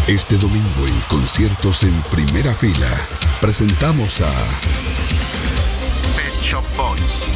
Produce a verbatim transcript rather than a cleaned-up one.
Este domingo en Conciertos en Primera Fila presentamos a Pet Shop Boys.